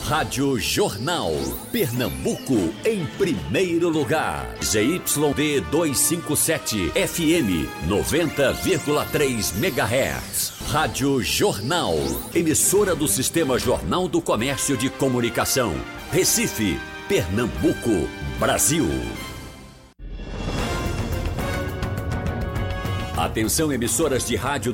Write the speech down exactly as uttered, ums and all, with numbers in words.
Rádio Jornal. Pernambuco em primeiro lugar. Z Y D duzentos e cinquenta e sete, F M noventa vírgula três megahertz. Rádio Jornal. Emissora do Sistema Jornal do Comércio de Comunicação. Recife, Pernambuco, Brasil. Atenção, emissoras de rádio